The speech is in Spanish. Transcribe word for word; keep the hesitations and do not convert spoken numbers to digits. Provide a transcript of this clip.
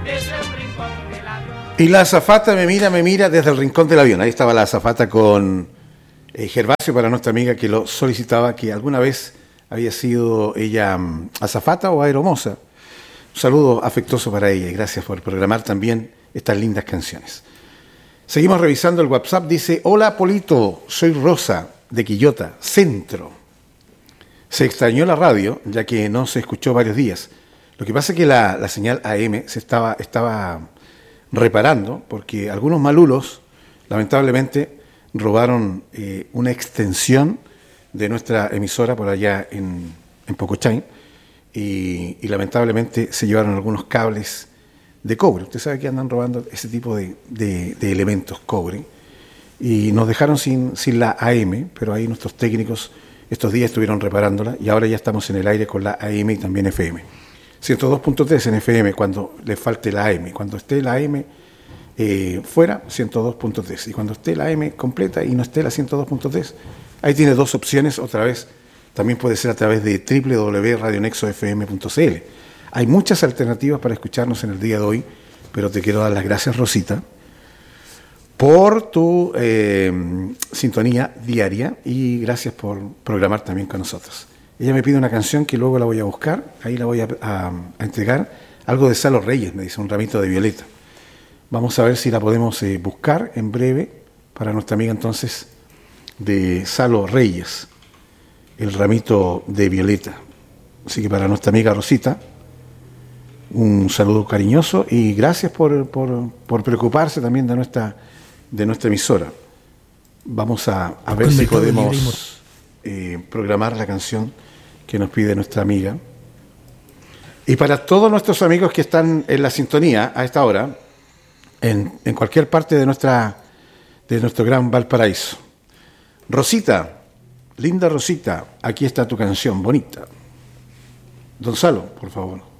Y la azafata me mira, me mira desde el rincón del avión. Ahí estaba la azafata con eh, Gervasio, para nuestra amiga que lo solicitaba, que alguna vez había sido ella um, azafata o aeromoza. Un saludo afectuoso para ella y gracias por programar también estas lindas canciones. Seguimos revisando el WhatsApp. Dice: hola Polito, soy Rosa de Quillota, Centro. Se extrañó la radio ya que no se escuchó varios días. Lo que pasa es que la, la señal A M se estaba, estaba reparando porque algunos malulos lamentablemente robaron eh, una extensión de nuestra emisora por allá en, en Pocochain y, y lamentablemente se llevaron algunos cables de cobre. Usted sabe que andan robando ese tipo de, de, de elementos, cobre, y nos dejaron sin, sin la A M, pero ahí nuestros técnicos estos días estuvieron reparándola y ahora ya estamos en el aire con la A M y también F M. ciento dos punto tres en F M cuando le falte la A M. Cuando esté la A M eh, fuera, ciento dos punto tres. Y cuando esté la A M completa y no esté la ciento dos punto tres, ahí tiene dos opciones. Otra vez, también puede ser a través de doble u doble u doble u punto radio nexo f m punto c l. Hay muchas alternativas para escucharnos en el día de hoy, pero te quiero dar las gracias, Rosita, por tu eh, sintonía diaria y gracias por programar también con nosotros. Ella me pide una canción que luego la voy a buscar, ahí la voy a, a, a entregar. Algo de Salo Reyes, me dice, un ramito de violeta. Vamos a ver si la podemos eh, buscar en breve para nuestra amiga entonces de Salo Reyes, el ramito de violeta. Así que para nuestra amiga Rosita, un saludo cariñoso y gracias por, por, por preocuparse también de nuestra, de nuestra emisora. Vamos a, a ver si podemos eh, programar la canción que nos pide nuestra amiga. Y para todos nuestros amigos que están en la sintonía a esta hora, en, en cualquier parte de nuestra de nuestro gran Valparaíso. Rosita, linda Rosita, aquí está tu canción bonita. Don Salo, por favor.